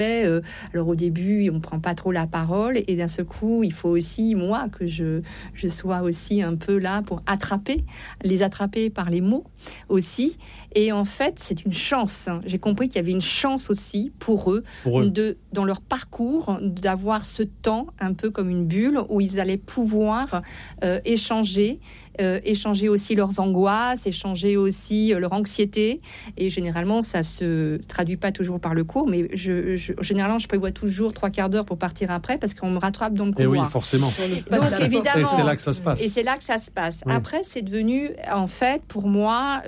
Alors au début, on ne prend pas trop la parole et d'un seul coup, il faut aussi, moi, que je sois aussi un peu là pour les attraper par les mots aussi. Et en fait, c'est une chance. J'ai compris qu'il y avait une chance aussi pour eux. Dans leur parcours, d'avoir ce temps un peu comme une bulle où ils allaient pouvoir échanger aussi leurs angoisses, échanger aussi leur anxiété. Et généralement, ça se traduit pas toujours par le cours, mais généralement, je prévois toujours 3/4 d'heure pour partir après parce qu'on me rattrape dans le couloir. Et oui, forcément. Donc, évidemment. Et c'est là que ça se passe. Et c'est là que ça se passe. Oui. Après, c'est devenu, en fait, pour moi,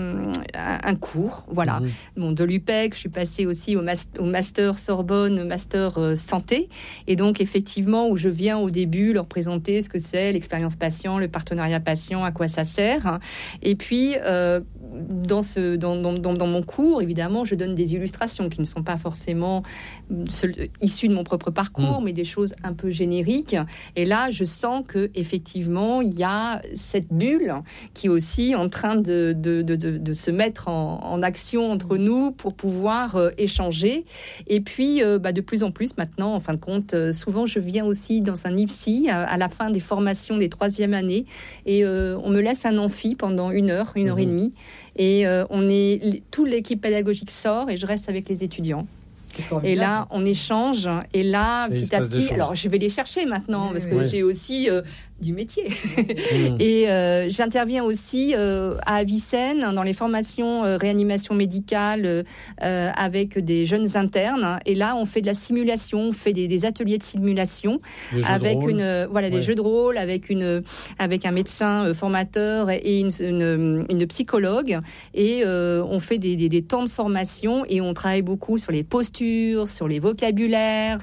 un cours. Voilà. Bon, de l'UPEC, je suis passée aussi au master Sorbonne, master santé. Et donc, effectivement, où je viens au début leur présenter ce que c'est l'expérience patient, le partenariat patient, à quoi ça sert. Et puis, dans mon cours, évidemment, je donne des illustrations qui ne sont pas forcément issues de mon propre parcours, mais des choses un peu génériques. Et là, je sens que effectivement, il y a cette bulle qui est aussi en train de se mettre en action entre nous pour pouvoir échanger. Et puis, de plus en plus maintenant, en fin de compte, souvent, je viens aussi dans un IFSI à la fin des formations des 3e années et on me laisse un amphi pendant 1 heure, 1 heure et demie. Et toute l'équipe pédagogique sort et je reste avec les étudiants. Et là, on échange. Et là, petit à petit, alors je vais les chercher maintenant parce que j'ai aussi du métier. Et j'interviens aussi à Avicenne dans les formations réanimation médicale avec des jeunes internes. Et là, on fait de la simulation, on fait des ateliers de simulation avec des jeux de rôle, avec un médecin formateur et une psychologue. Et on fait des temps de formation et on travaille beaucoup sur les postures, sur les vocabulaires,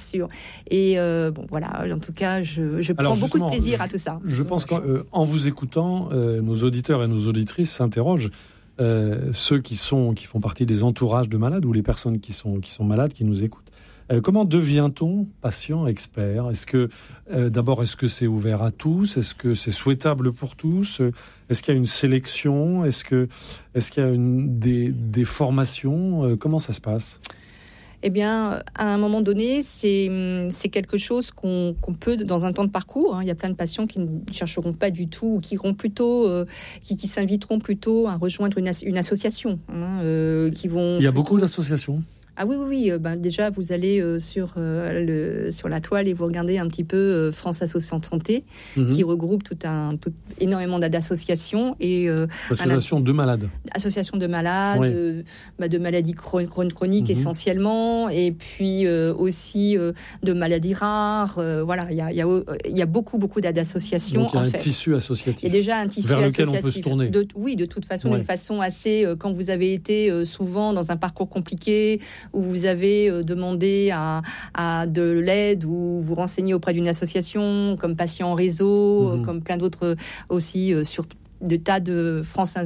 en tout cas, je prends beaucoup de plaisir à tout ça. Je pense qu'en vous écoutant, nos auditeurs et nos auditrices s'interrogent. Ceux qui font partie des entourages de malades ou les personnes qui sont malades, qui nous écoutent. Comment devient-on patient expert ? Est-ce que c'est ouvert à tous ? Est-ce que c'est souhaitable pour tous ? Est-ce qu'il y a une sélection ? Est-ce qu'il y a des formations ? Comment ça se passe ? Eh bien, à un moment donné, c'est quelque chose qu'on peut, dans un temps de parcours, il y a plein de patients qui ne chercheront pas du tout, ou qui iront plutôt, qui s'inviteront plutôt à rejoindre une association. Il y a beaucoup d'associations. Ah oui. Déjà, vous allez sur la toile et vous regardez un petit peu France Association de Santé, qui regroupe énormément d'associations. Association de malades. Association de malades, de maladies chroniques essentiellement, et puis aussi de maladies rares. Il y a beaucoup d'associations. Donc il y a un tissu associatif. Il y a déjà un tissu vers associatif. Lequel on peut se tourner. De toute façon, d'une façon assez... quand vous avez été souvent dans un parcours compliqué, où vous avez demandé à de l'aide ou vous renseignez auprès d'une association, comme Patient en réseau, comme plein d'autres aussi sur de tas de France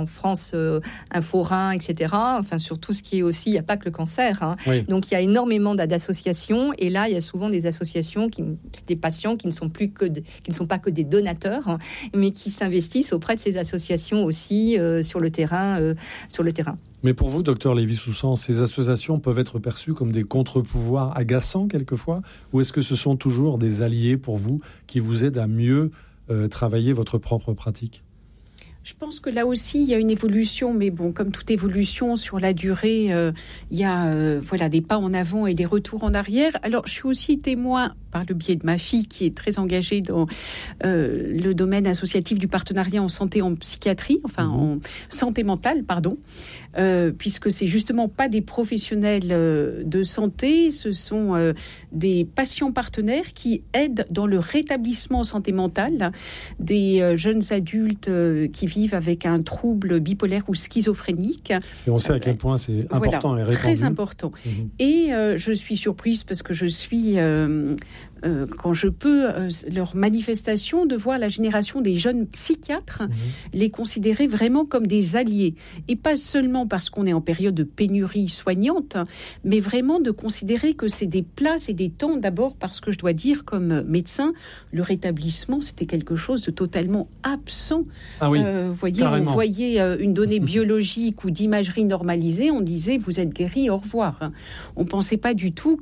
Info Rhin, etc. Enfin, sur tout ce qui est aussi, il n'y a pas que le cancer. Donc, il y a énormément d'associations. Et là, il y a souvent des associations, des patients qui ne sont pas que des donateurs, mais qui s'investissent auprès de ces associations aussi sur le terrain. Mais pour vous, docteur Lévy-Soussan, ces associations peuvent être perçues comme des contre-pouvoirs agaçants quelquefois, ou est-ce que ce sont toujours des alliés pour vous qui vous aident à mieux travailler votre propre pratique ? Je pense que là aussi, il y a une évolution, mais bon, comme toute évolution sur la durée, il y a des pas en avant et des retours en arrière. Alors, je suis aussi témoin, par le biais de ma fille, qui est très engagée dans le domaine associatif du partenariat en santé en psychiatrie, en santé mentale, puisque c'est justement pas des professionnels de santé, ce sont des patients partenaires qui aident dans le rétablissement en santé mentale des jeunes adultes qui vivent avec un trouble bipolaire ou schizophrénique. Et on sait à quel point c'est important et répandu. Très important. Et je suis surprise parce que je suis... quand je peux, leur manifestation, de voir la génération des jeunes psychiatres les considérer vraiment comme des alliés. Et pas seulement parce qu'on est en période de pénurie soignante, mais vraiment de considérer que c'est des places et des temps, d'abord parce que je dois dire, comme médecin, le rétablissement, c'était quelque chose de totalement absent voyez, Carrément. on voyait une donnée biologique ou d'imagerie normalisée, on disait vous êtes guéri, au revoir. On ne pensait pas du tout